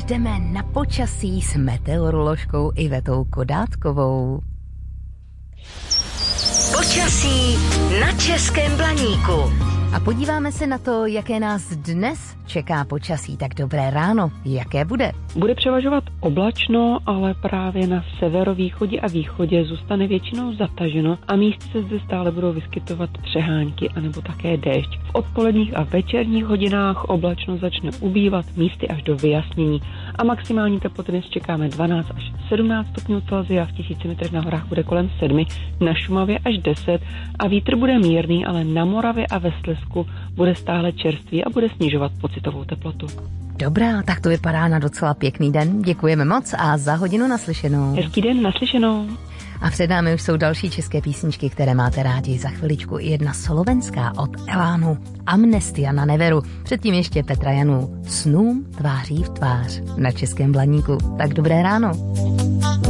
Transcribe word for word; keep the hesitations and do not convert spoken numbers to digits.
jdeme na počasí s meteoroložkou Ivetou Kodátkovou. Počasí na Českém Blaníku. A podíváme se na to, jaké nás dnes čeká počasí. Tak dobré ráno, jaké bude? Bude převažovat oblačno, ale právě na severovýchodě a východě zůstane většinou zataženo a místy se zde stále budou vyskytovat přehánky anebo také déšť. V odpoledních a večerních hodinách oblačno začne ubývat, místy až do vyjasnění a maximální teploty dnes čekáme dvanáct až sedmnáct stupňů Celsia, v tisíci metrech na horách bude kolem sedmi, na Šumavě až deset a vítr bude mírný, ale na Moravě a ve Slezsku bude stále čerstvý a bude snižovat pocitovou teplotu. Dobrá, tak to vypadá na docela pěkný den. Děkujeme moc a za hodinu naslyšenou. Hezký den, naslyšenou. A před námi už jsou další české písničky, které máte rádi. Za chviličku i jedna slovenská od Elánu, Amnestia na Neveru. Předtím ještě Petra Janů, Snům tváří v tvář na Českém Blaníku. Tak dobré ráno.